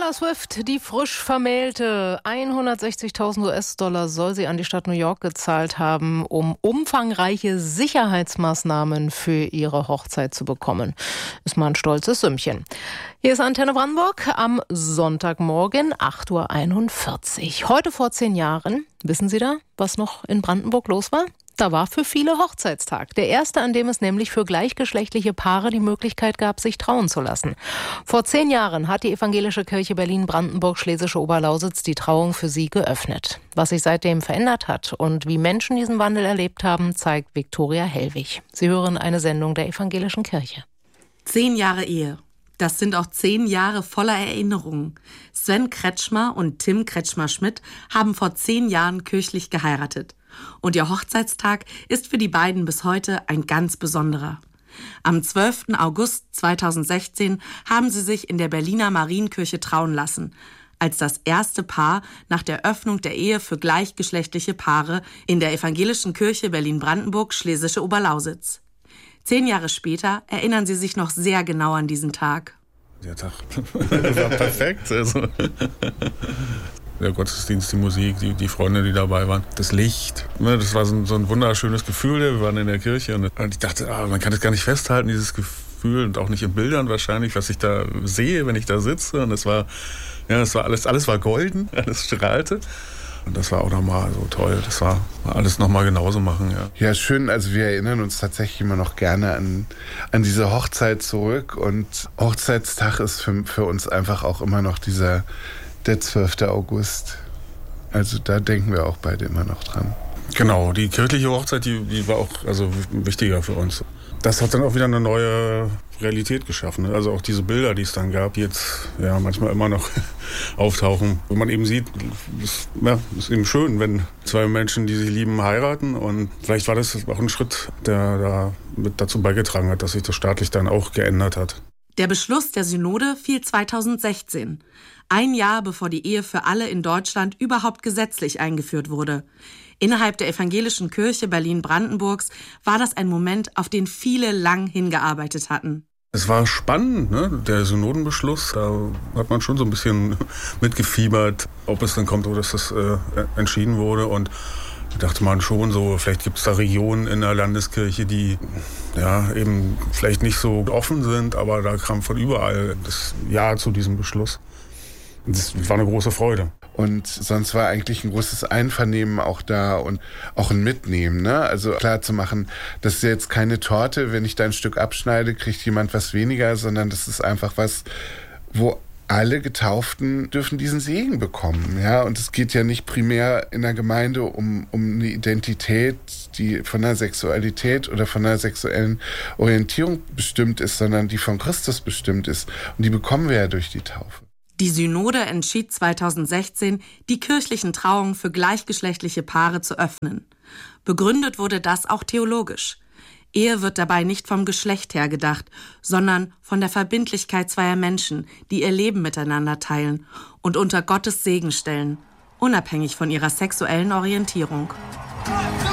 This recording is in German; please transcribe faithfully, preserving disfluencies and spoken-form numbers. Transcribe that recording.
Taylor Swift, die frisch Vermählte. hundertsechzigtausend U S-Dollar soll sie an die Stadt New York gezahlt haben, um umfangreiche Sicherheitsmaßnahmen für ihre Hochzeit zu bekommen. Ist mal ein stolzes Sümmchen. Hier ist Antenne Brandenburg am Sonntagmorgen, acht Uhr einundvierzig. Heute vor zehn Jahren, wissen Sie da, was noch in Brandenburg los war? Da war für viele Hochzeitstag. Der erste, an dem es nämlich für gleichgeschlechtliche Paare die Möglichkeit gab, sich trauen zu lassen. Vor zehn Jahren hat die Evangelische Kirche Berlin-Brandenburg-Schlesische Oberlausitz die Trauung für sie geöffnet. Was sich seitdem verändert hat und wie Menschen diesen Wandel erlebt haben, zeigt Viktoria Hellwig. Sie hören eine Sendung der Evangelischen Kirche. Zehn Jahre Ehe. Das sind auch zehn Jahre voller Erinnerungen. Sven Kretschmer und Tim Kretschmer-Schmidt haben vor zehn Jahren kirchlich geheiratet. Und ihr Hochzeitstag ist für die beiden bis heute ein ganz besonderer. Am zwölften August zweitausendsechzehn haben sie sich in der Berliner Marienkirche trauen lassen, als das erste Paar nach der Öffnung der Ehe für gleichgeschlechtliche Paare in der Evangelischen Kirche Berlin-Brandenburg, Schlesische Oberlausitz. Zehn Jahre später erinnern sie sich noch sehr genau an diesen Tag. Der Tag war perfekt. Also. Der Gottesdienst, die Musik, die, die Freunde, die dabei waren, das Licht. Das war so, so ein wunderschönes Gefühl. Wir waren in der Kirche und ich dachte, ah, man kann das gar nicht festhalten, dieses Gefühl, und auch nicht in Bildern wahrscheinlich, was ich da sehe, wenn ich da sitze. Und es war, ja, es war alles, alles war golden, alles strahlte. Und das war auch nochmal so toll. Das war alles nochmal genauso machen, ja. Ja, schön. Also wir erinnern uns tatsächlich immer noch gerne an, an diese Hochzeit zurück. Und Hochzeitstag ist für, für uns einfach auch immer noch dieser, der zwölfte August. Also da denken wir auch beide immer noch dran. Genau, die kirchliche Hochzeit, die, die war auch also wichtiger für uns. Das hat dann auch wieder eine neue Realität geschaffen. Also auch diese Bilder, die es dann gab, die jetzt ja manchmal immer noch auftauchen. Wo man eben sieht, es ja, ist eben schön, wenn zwei Menschen, die sich lieben, heiraten. Und vielleicht war das auch ein Schritt, der da mit dazu beigetragen hat, dass sich das staatlich dann auch geändert hat. Der Beschluss der Synode fiel zweitausendsechzehn. Ein Jahr bevor die Ehe für alle in Deutschland überhaupt gesetzlich eingeführt wurde. Innerhalb der Evangelischen Kirche Berlin-Brandenburgs war das ein Moment, auf den viele lang hingearbeitet hatten. Es war spannend, ne? Der Synodenbeschluss, da hat man schon so ein bisschen mitgefiebert, ob es dann kommt oder dass das äh, entschieden wurde. Und da dachte man schon so, vielleicht gibt es da Regionen in der Landeskirche, die ja eben vielleicht nicht so offen sind, aber da kam von überall das Ja zu diesem Beschluss. Das war eine große Freude. Und sonst war eigentlich ein großes Einvernehmen auch da und auch ein Mitnehmen, ne? Also klar zu machen, das ist jetzt keine Torte, wenn ich da ein Stück abschneide, kriegt jemand was weniger, sondern das ist einfach was, wo alle Getauften dürfen diesen Segen bekommen, ja? Und es geht ja nicht primär in der Gemeinde um, um eine Identität, die von der Sexualität oder von der sexuellen Orientierung bestimmt ist, sondern die von Christus bestimmt ist. Und die bekommen wir ja durch die Taufe. Die Synode entschied zweitausendsechzehn, die kirchlichen Trauungen für gleichgeschlechtliche Paare zu öffnen. Begründet wurde das auch theologisch. Ehe wird dabei nicht vom Geschlecht her gedacht, sondern von der Verbindlichkeit zweier Menschen, die ihr Leben miteinander teilen und unter Gottes Segen stellen, unabhängig von ihrer sexuellen Orientierung.